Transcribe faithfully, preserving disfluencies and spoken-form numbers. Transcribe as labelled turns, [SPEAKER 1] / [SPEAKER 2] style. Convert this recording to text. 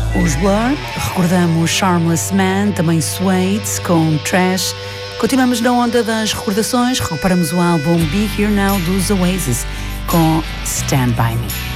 [SPEAKER 1] Os Blur, recordamos Charmless Man, também Suede com Trash. Continuamos na onda das recordações, recuperamos o álbum Be Here Now dos Oasis com Stand By Me.